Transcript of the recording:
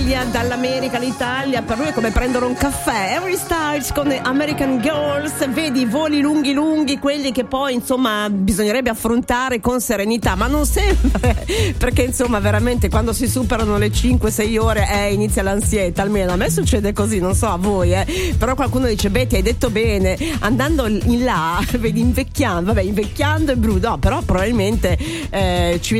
dall'America all'Italia, per lui è come prendere un caffè. Harry Styles con American Girls, vedi, voli lunghi, quelli che poi insomma bisognerebbe affrontare con serenità, ma non sempre, perché insomma veramente quando si superano le 5-6 ore inizia l'ansietta, almeno a me succede così, non so a voi, però qualcuno dice Betty hai detto bene, andando in là vedi invecchiando è brutto, no, però probabilmente ci